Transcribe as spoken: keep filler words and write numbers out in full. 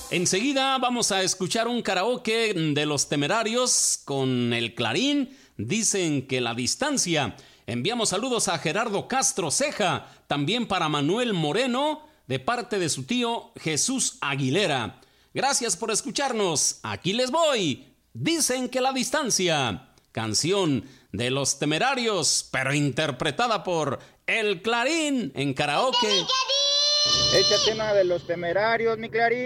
Enseguida vamos a escuchar un karaoke de Los Temerarios con El Clarín. Dicen que la distancia. Enviamos saludos a Gerardo Castro Ceja, también para Manuel Moreno, de parte de su tío Jesús Aguilera. Gracias por escucharnos. Aquí les voy. Dicen que la distancia. Canción de Los Temerarios, pero interpretada por El Clarín en karaoke. Este tema de Los Temerarios, mi Clarín.